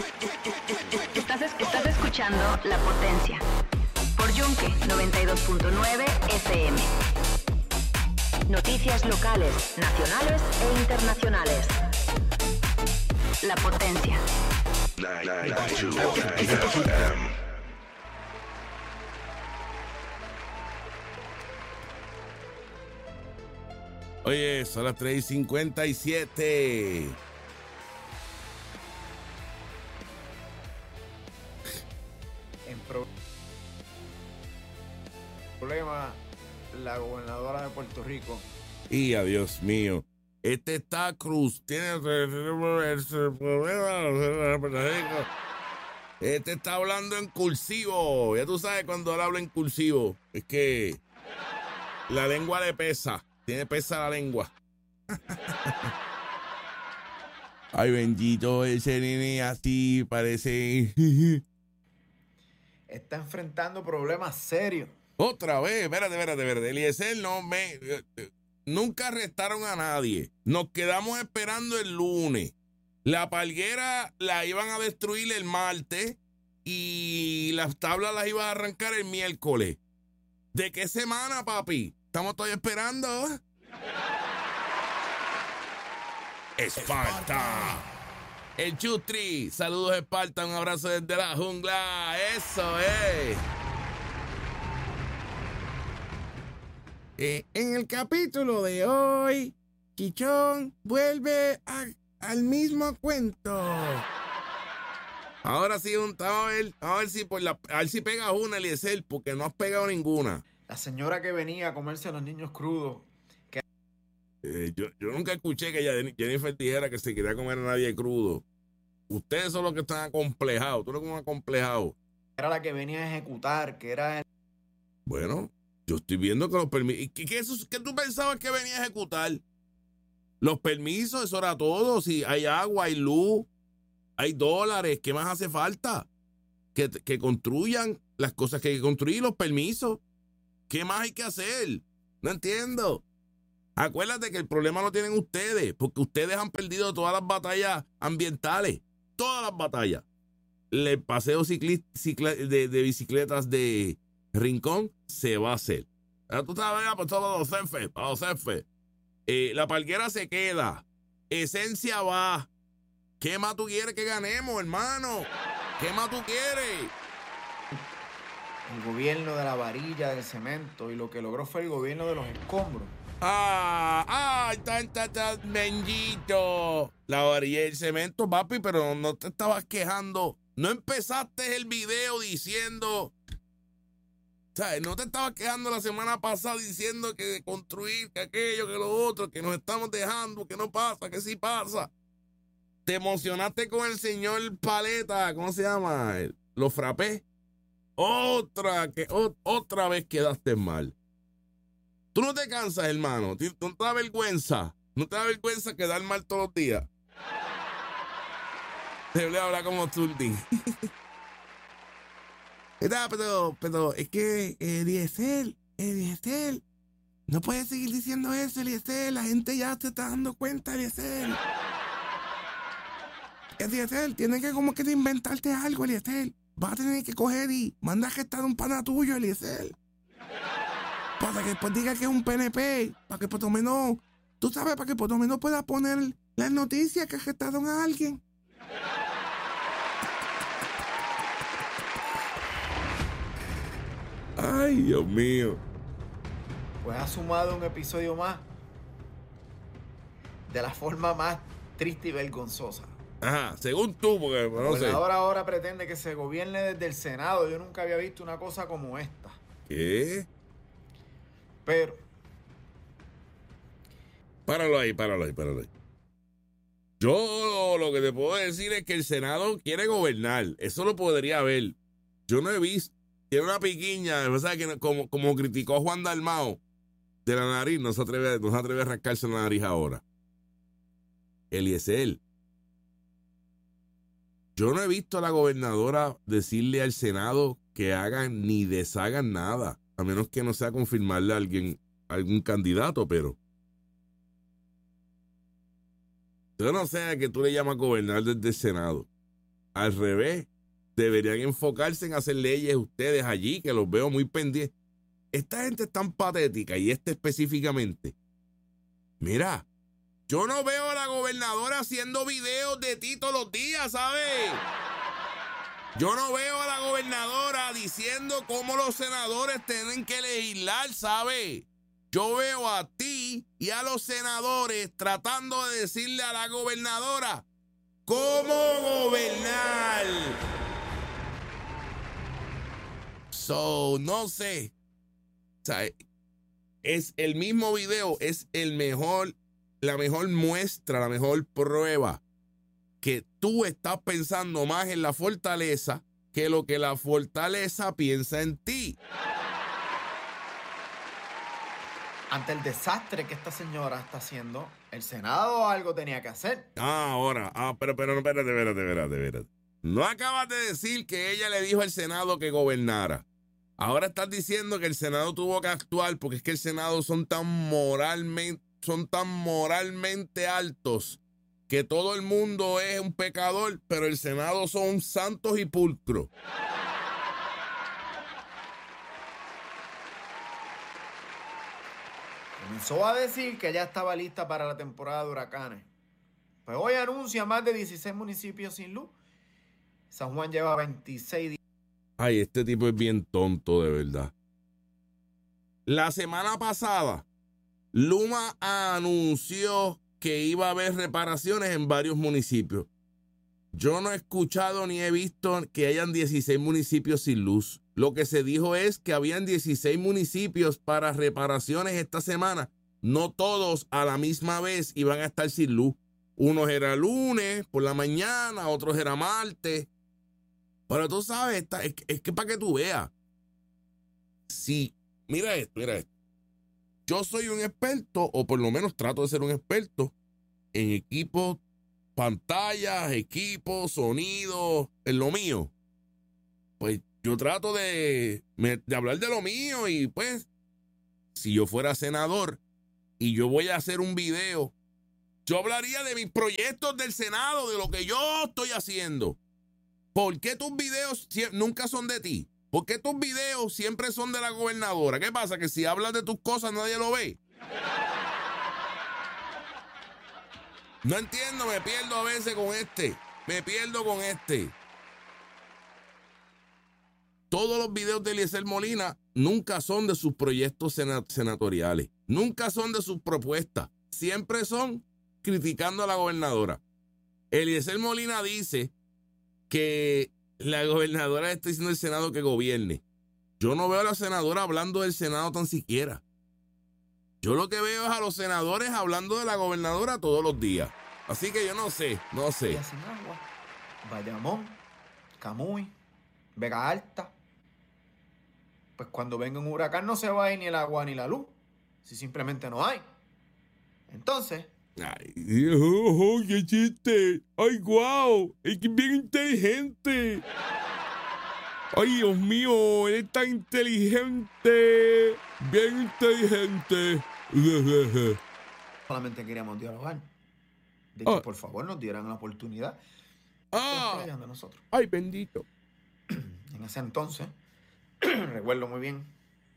Estás escuchando La Potencia por Yunque 92.9 FM. Noticias locales, nacionales e internacionales. La Potencia. 92 FM. Oye, son las 3:57. Problema la gobernadora de Puerto Rico. Y adiós mío. Este está Cruz. Este está hablando en cursivo. Ya tú sabes cuando él habla en cursivo. Es que la lengua le pesa. Tiene pesa la lengua. Ay, bendito, ese nene así parece. Está enfrentando problemas serios. Otra vez, espérate. Eliezer, nunca arrestaron a nadie. Nos quedamos esperando el lunes. La palguera la iban a destruir el martes y las tablas las iban a arrancar el miércoles. ¿De qué semana, papi? Estamos todavía esperando. Esparta. El Chutri. Saludos, Esparta. Un abrazo desde la jungla. Eso es. En el capítulo de hoy, Chichón vuelve al mismo cuento. Ahora sí, a ver si pegas una, Eliezer, porque no has pegado ninguna. La señora que venía a comerse a los niños crudos. Yo nunca escuché que Jennifer dijera que se quería comer a nadie crudo. Ustedes son los que están acomplejados. Tú eres un acomplejado. Era la que venía a ejecutar, que era... Bueno, yo estoy viendo que los permisos... ¿Qué tú pensabas que venía a ejecutar? Los permisos, eso era todo. Si hay agua, hay luz, hay dólares, ¿qué más hace falta? Que construyan las cosas que hay que construir, los permisos. ¿Qué más hay que hacer? No entiendo. Acuérdate que el problema lo tienen ustedes, porque ustedes han perdido todas las batallas ambientales. Todas las batallas. El paseo de bicicletas de Rincón se va a hacer. Ahora tú sabes, pues para los cefes. La palguera se queda. Esencia va. ¿Qué más tú quieres que ganemos, hermano? ¿Qué más tú quieres? El gobierno de la varilla del cemento, y lo que logró fue el gobierno de los escombros. Bendito. La varilla del cemento, papi, pero no te estabas quejando. No empezaste el video diciendo... ¿Sabes? No te estabas quejando la semana pasada diciendo que construir, que aquello, que lo otro, que nos estamos dejando, que no pasa, que sí pasa. Te emocionaste con el señor Paleta, ¿cómo se llama? Lo frappé. Otra vez quedaste mal. Tú no te cansas, hermano. No te da vergüenza. No te da vergüenza quedar mal todos los días. Te voy a hablar como Zurdín. Pero es que Eliezer, no puedes seguir diciendo eso, Eliezer. La gente ya se está dando cuenta, Eliezer. Eliezer, tienes que como que inventarte algo, Eliezer. Vas a tener que coger y mandar a gestar un pana tuyo, Eliezer. Para que después diga que es un PNP. Para que por lo menos, tú sabes, para que por lo menos pueda poner las noticias que gestaron a alguien. Ay, Dios mío. Pues ha sumado un episodio más de la forma más triste y vergonzosa. Ajá, según tú, porque no sé. Ahora pretende que se gobierne desde el Senado. Yo nunca había visto una cosa como esta. ¿Qué? Pero... Páralo ahí. Yo lo que te puedo decir es que el Senado quiere gobernar. Eso lo podría ver. Yo no he visto. Tiene una piquiña, o sea, que como criticó a Juan Dalmao de la nariz, no se atreve a rascarse la nariz ahora. Eliezer, yo no he visto a la gobernadora decirle al Senado que hagan ni deshagan nada, a menos que no sea confirmarle a algún candidato, pero yo no sé a qué tú le llamas gobernar desde el Senado. Al revés. Deberían enfocarse en hacer leyes ustedes allí, que los veo muy pendientes. Esta gente es tan patética, y específicamente. Mira, yo no veo a la gobernadora haciendo videos de ti todos los días, ¿sabes? Yo no veo a la gobernadora diciendo cómo los senadores tienen que legislar, ¿sabes? Yo veo a ti y a los senadores tratando de decirle a la gobernadora cómo gobernar. No sé. O sea, es el mismo video, es la mejor muestra, la mejor prueba que tú estás pensando más en la fortaleza que lo que la fortaleza piensa en ti. Ante el desastre que esta señora está haciendo, el Senado algo tenía que hacer. Pero espérate. No acabas de decir que ella le dijo al Senado que gobernara. Ahora estás diciendo que el Senado tuvo que actuar porque es que el Senado son tan moralmente altos que todo el mundo es un pecador, pero el Senado son santos y pulcros. Comenzó a decir que ya estaba lista para la temporada de huracanes. Pues hoy anuncia más de 16 municipios sin luz. San Juan lleva 26 días. Ay, este tipo es bien tonto, de verdad. La semana pasada, Luma anunció que iba a haber reparaciones en varios municipios. Yo no he escuchado ni he visto que hayan 16 municipios sin luz. Lo que se dijo es que habían 16 municipios para reparaciones esta semana. No todos a la misma vez iban a estar sin luz. Unos era lunes por la mañana, otros era martes. Pero tú sabes, es que para que tú veas. Sí, mira esto. Yo soy un experto, o por lo menos trato de ser un experto, en equipos, pantallas, equipos, sonido, en lo mío. Pues yo trato de hablar de lo mío, y pues, si yo fuera senador y yo voy a hacer un video, yo hablaría de mis proyectos del Senado, de lo que yo estoy haciendo. ¿Por qué tus videos nunca son de ti? ¿Por qué tus videos siempre son de la gobernadora? ¿Qué pasa? ¿Que si hablas de tus cosas nadie lo ve? No entiendo, me pierdo a veces con este. Todos los videos de Eliezer Molina nunca son de sus proyectos senatoriales. Nunca son de sus propuestas. Siempre son criticando a la gobernadora. Eliezer Molina dice que la gobernadora está diciendo al Senado que gobierne. Yo no veo a la senadora hablando del Senado tan siquiera. Yo lo que veo es a los senadores hablando de la gobernadora todos los días. Así que yo no sé. Sin agua. Bayamón, Camuy, Vega Alta. Pues cuando venga un huracán no se va a ir ni el agua ni la luz. Si simplemente no hay. Entonces... Ay, qué chiste. Ay, guau. Es que bien inteligente. Ay, Dios mío, él es tan inteligente. Bien inteligente. Solamente queríamos dialogar. De que por favor nos dieran la oportunidad. De nosotros. Ay, bendito. En ese entonces, recuerdo muy bien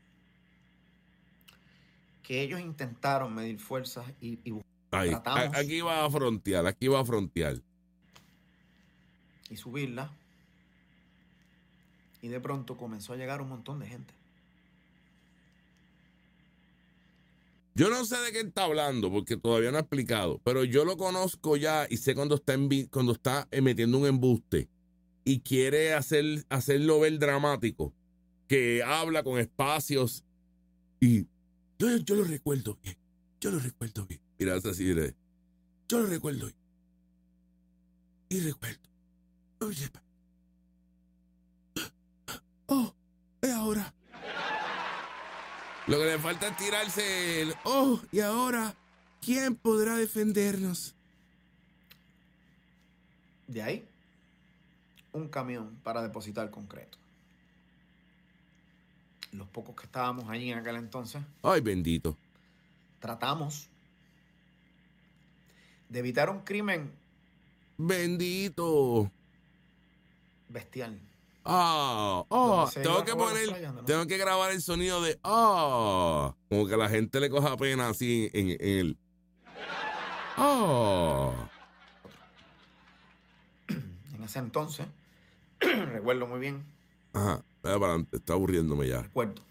que ellos intentaron medir fuerzas y tratamos. Aquí va a frontear. Y subirla. Y de pronto comenzó a llegar un montón de gente. Yo no sé de qué está hablando porque todavía no ha explicado, pero yo lo conozco ya y sé cuando está metiendo un embuste y quiere hacerlo ver dramático, que habla con espacios y yo lo recuerdo bien. Mira, es así, mira. Yo lo recuerdo bien. Y recuerdo. Oye, es ahora. Lo que le falta es tirarse el y ahora, ¿quién podrá defendernos? De ahí, un camión para depositar concreto. Los pocos que estábamos allí en aquel entonces. Ay, bendito. Tratamos de evitar un crimen. Bendito. bestial. Oh, Donde se tengo iba a que robar los poner, flyers, ¿no? tengo que grabar el sonido de, tengo que grabar el sonido de, como que la gente le coja pena así en el, En ese entonces, recuerdo muy bien, ajá, vaya para adelante, está aburriéndome ya. recuerdo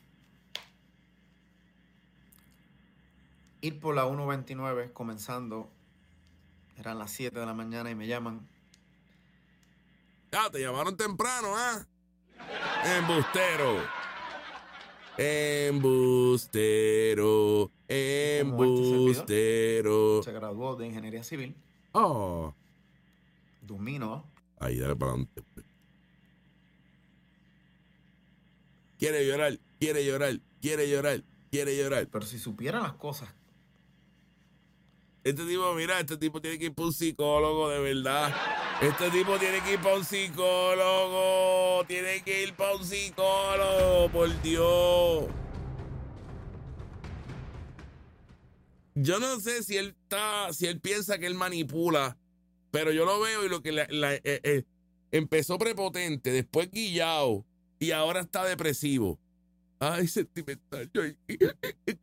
ir por la 129 comenzando, eran las 7 de la mañana y me llaman. Ya, te llamaron temprano, ¿ah? Embustero. Embustero. Como este servidor Embustero. se graduó de ingeniería civil, Oh. domino. Ahí, dale para adelante. Quiere llorar, quiere llorar, quiere llorar, quiere llorar. Pero si supiera las cosas, Este tipo, mira, este tipo tiene que ir para un psicólogo, de verdad. Este tipo tiene que ir para un psicólogo. Tiene que ir para un psicólogo, por Dios. Yo no sé si él piensa que él manipula, pero yo lo veo y lo que empezó prepotente, después guillado y ahora está depresivo. Ay, sentimental.